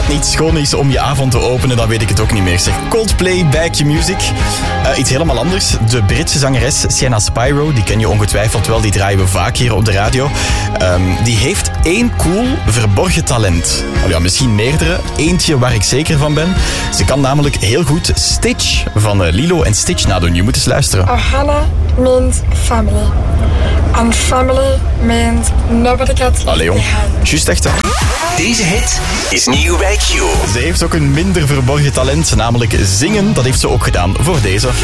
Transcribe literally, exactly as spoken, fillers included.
dat niet schoon is om je avond te openen, dan weet ik het ook niet meer. Zeg, Coldplay, Back Your Music. Uh, iets helemaal anders. De Britse zangeres Sienna Spyro, die ken je ongetwijfeld wel, die draaien we vaak hier op de radio. Um, die heeft één cool verborgen talent. Oh ja, misschien meerdere. Eentje waar ik zeker van ben. Ze kan namelijk heel goed Stitch van uh, Lilo en Stitch nadoen. Je moet eens luisteren. Ohana means family. And family means nobody gets Allee jong, juist echt hè. Deze hit is nieuw bij Q. Ze heeft ook een minder verborgen talent, namelijk zingen. Dat heeft ze ook gedaan voor deze.